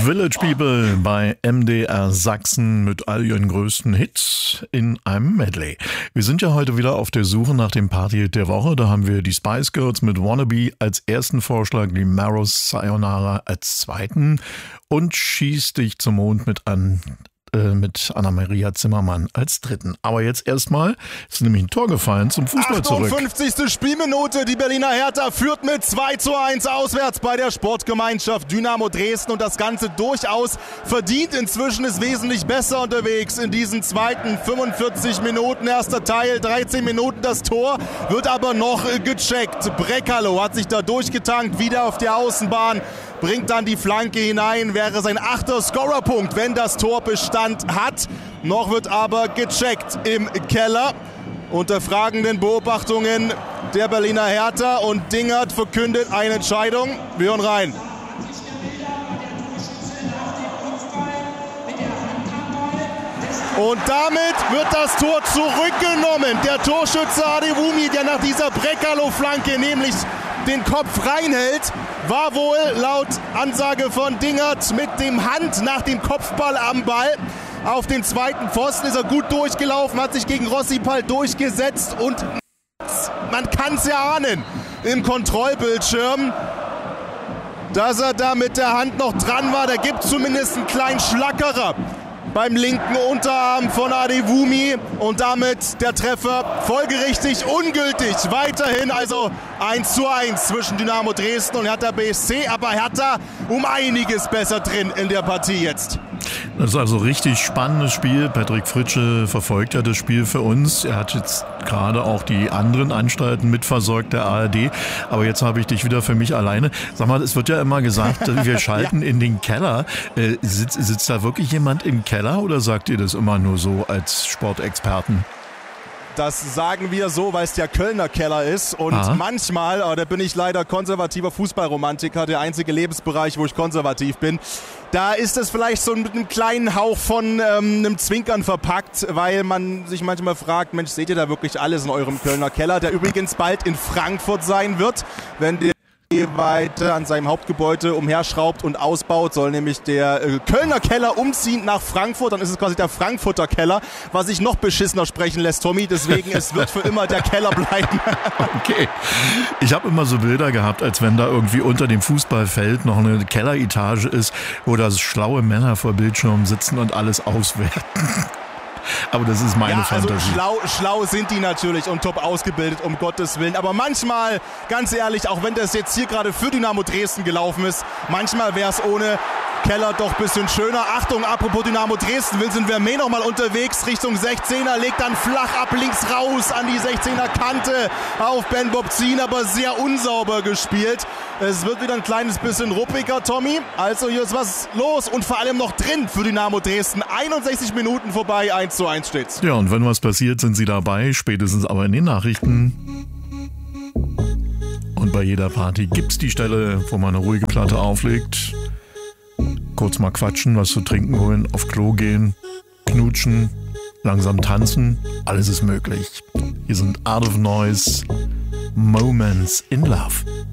Village People bei MDR Sachsen mit all ihren größten Hits in einem Medley. Wir sind ja heute wieder auf der Suche nach dem Party-Hit der Woche. Da haben wir die Spice Girls mit Wannabe als ersten Vorschlag, die Marrows Sayonara als zweiten und Schieß dich zum Mond mit Anna-Maria Zimmermann als dritten. Aber jetzt erstmal ist nämlich ein Tor gefallen zum Fußball zurück. 58. Spielminute, die Berliner Hertha führt mit 2:1 auswärts bei der Sportgemeinschaft Dynamo Dresden und das Ganze durchaus verdient. Inzwischen ist wesentlich besser unterwegs in diesen zweiten 45 Minuten. Erster Teil, 13 Minuten das Tor, wird aber noch gecheckt. Brekalo hat sich da durchgetankt, wieder auf der Außenbahn, bringt dann die Flanke hinein, wäre sein 8. Scorerpunkt, wenn das Tor Bestand hat. Noch wird aber gecheckt im Keller. Unter fragenden Beobachtungen der Berliner Hertha und Dingert verkündet eine Entscheidung. Wir hören rein. Und damit wird das Tor zurückgenommen. Der Torschütze Adewumi, der nach dieser Brekalo-Flanke nämlich den Kopf reinhält, war wohl laut Ansage von Dingert mit dem Hand nach dem Kopfball am Ball. Auf den zweiten Pfosten ist er gut durchgelaufen, hat sich gegen Rossipal durchgesetzt und man kann es ja ahnen im Kontrollbildschirm, dass er da mit der Hand noch dran war. Da gibt es zumindest einen kleinen Schlackerer beim linken Unterarm von Adewumi und damit der Treffer folgerichtig ungültig. Weiterhin also 1:1 zwischen Dynamo Dresden und Hertha BSC, aber Hertha um einiges besser drin in der Partie jetzt. Das ist also richtig spannendes Spiel. Patrick Fritsche verfolgt ja das Spiel für uns. Er hat jetzt gerade auch die anderen Anstalten mitversorgt, der ARD. Aber jetzt habe ich dich wieder für mich alleine. Sag mal, es wird ja immer gesagt, wir schalten in den Keller. Sitzt da wirklich jemand im Keller oder sagt ihr das immer nur so als Sportexperten? Das sagen wir so, weil es der Kölner Keller ist und manchmal, da bin ich leider konservativer Fußballromantiker, der einzige Lebensbereich, wo ich konservativ bin, da ist es vielleicht so mit einem kleinen Hauch von einem Zwinkern verpackt, weil man sich manchmal fragt, Mensch, seht ihr da wirklich alles in eurem Kölner Keller, der übrigens bald in Frankfurt sein wird, wenn der weiter an seinem Hauptgebäude umherschraubt und ausbaut, soll nämlich der Kölner Keller umziehen nach Frankfurt, dann ist es quasi der Frankfurter Keller, was sich noch beschissener sprechen lässt, Tommy, deswegen es wird für immer der Keller bleiben. Okay, ich habe immer so Bilder gehabt, als wenn da irgendwie unter dem Fußballfeld noch eine Kelleretage ist, wo da schlaue Männer vor Bildschirmen sitzen und alles auswerten. Aber das ist meine Fantasie. Also schlau sind die natürlich und top ausgebildet, um Gottes Willen. Aber manchmal, ganz ehrlich, auch wenn das jetzt hier gerade für Dynamo Dresden gelaufen ist, manchmal wäre es ohne Keller doch ein bisschen schöner. Achtung, apropos Dynamo Dresden, Vincent Vermey nochmal unterwegs Richtung 16er, legt dann flach ab links raus an die 16er Kante auf Ben Bobzin, aber sehr unsauber gespielt. Es wird wieder ein kleines bisschen ruppiger, Tommy. Also hier ist was los und vor allem noch drin für Dynamo Dresden. 61 Minuten vorbei, 1:1 steht's. Ja, und wenn was passiert, sind sie dabei, spätestens aber in den Nachrichten. Und bei jeder Party gibt's die Stelle, wo man eine ruhige Platte auflegt. Kurz mal quatschen, was zu trinken holen, auf Klo gehen, knutschen, langsam tanzen, alles ist möglich. Hier sind Art of Noise, Moments in Love.